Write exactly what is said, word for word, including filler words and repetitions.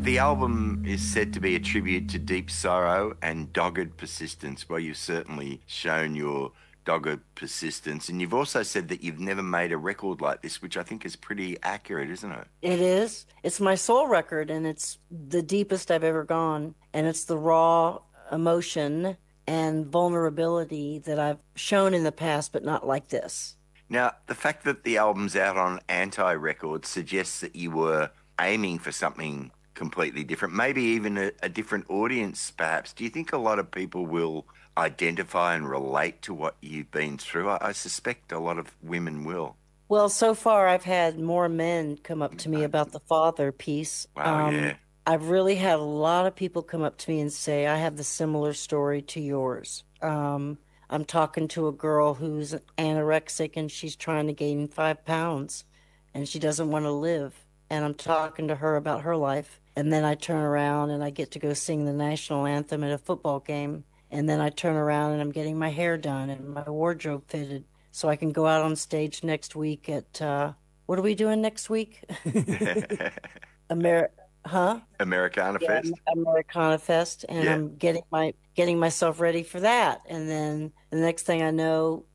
The album is said to be a tribute to deep sorrow and dogged persistence. Well, you've certainly shown your dogged persistence. And you've also said that you've never made a record like this, which I think is pretty accurate, isn't it? It is. It's my soul record, and it's the deepest I've ever gone. And it's the raw emotion and vulnerability that I've shown in the past, but not like this. Now, the fact that the album's out on Anti Records suggests that you were aiming for something completely different, maybe even a, a different audience, perhaps. Do you think a lot of people will identify and relate to what you've been through? I, I suspect a lot of women will. Well, so far I've had more men come up to me about the father piece. Wow, Um, yeah. I've really had a lot of people come up to me and say, I have the similar story to yours. Um, I'm talking to a girl who's anorexic and she's trying to gain five pounds and she doesn't want to live. And I'm talking to her about her life. And then I turn around and I get to go sing the national anthem at a football game. And then I turn around and I'm getting my hair done and my wardrobe fitted so I can go out on stage next week at uh, what are we doing next week? Amer huh? Americana Yeah, Fest? Americana Fest, and Yeah. I'm getting my getting myself ready for that. And then the next thing I know,